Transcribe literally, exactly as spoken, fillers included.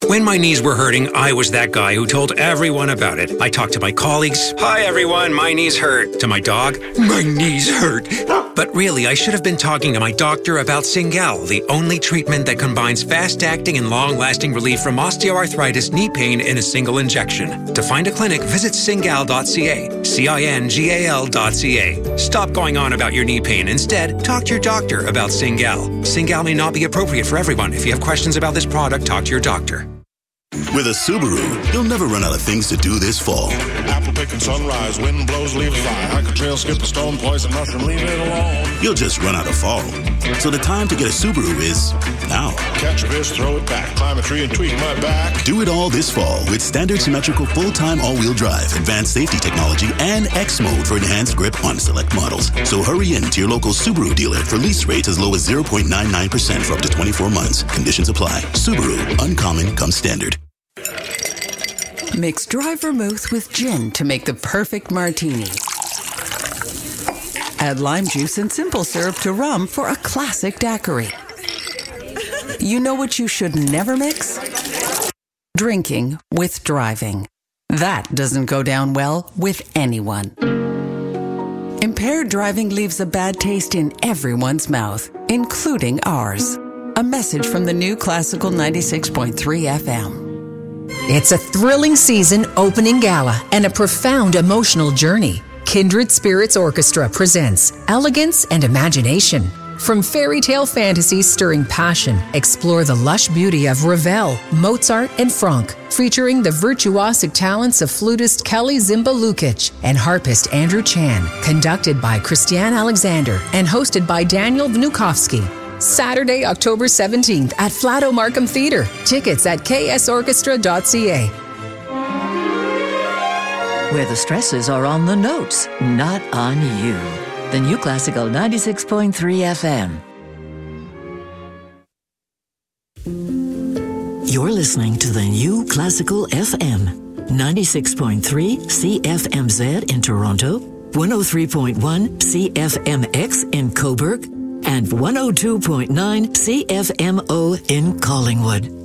When my knees were hurting, I was that guy who told everyone about it. I talked to my colleagues. Hi, everyone. My knees hurt. To my dog. My knees hurt. But really, I should have been talking to my doctor about Cingal, the only treatment that combines fast-acting and long-lasting relief from osteoarthritis knee pain in a single injection. To find a clinic, visit cingal dot c a. C I N G A L dot C A. Stop going on about your knee pain. Instead, talk to your doctor about Cingal. Cingal may not be appropriate for everyone. If you have questions about this product, talk to your doctor. With a Subaru, you'll never run out of things to do this fall. Apple picking sunrise, wind blows, leaves fly. Hike a trail, skip a stone, poison mushroom, leave it alone. You'll just run out of fall. So the time to get a Subaru is now. Catch a fish, throw it back, climb a tree and tweak my back. Do it all this fall with standard symmetrical full-time all-wheel drive, advanced safety technology, and X mode for enhanced grip on select models. So hurry in to your local Subaru dealer for lease rates as low as zero point nine nine percent for up to twenty-four months. Conditions apply. Subaru, uncommon comes standard. Mix dry vermouth with gin to make the perfect martini. Add lime juice and simple syrup to rum for a classic daiquiri. You know what you should never mix? Drinking with driving. That doesn't go down well with anyone. Impaired driving leaves a bad taste in everyone's mouth, including ours. A message from the new Classical ninety-six point three F M. It's a thrilling season opening gala and a profound emotional journey. Kindred Spirits Orchestra presents Elegance and Imagination. From fairy tale fantasies stirring passion, explore the lush beauty of Ravel, Mozart, and Franck, featuring the virtuosic talents of flutist Kelly Zimba Lukic and harpist Andrew Chan, conducted by Christiane Alexander and hosted by Daniel Vnukovsky. Saturday, October seventeenth at Flato Markham Theatre. Tickets at k s orchestra dot c a. Where the stresses are on the notes, not on you. The new Classical ninety-six point three F M. You're listening to the new Classical F M. ninety-six point three C F M Z in Toronto, one oh three point one C F M X in Cobourg, and one oh two point nine C F M O in Collingwood.